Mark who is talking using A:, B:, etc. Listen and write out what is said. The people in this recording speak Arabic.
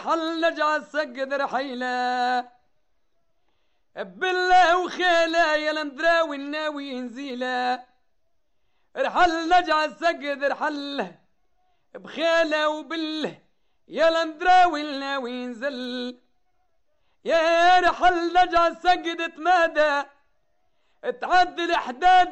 A: رحل نجع سقد رحيله بالله وخيله يا لندراوي الناوي ينزيله رحل نجع سقد رحل بخيله وبالله يا لندراوي الناوي ينزل يا رحل نجع سقد تمادى تعدل احداد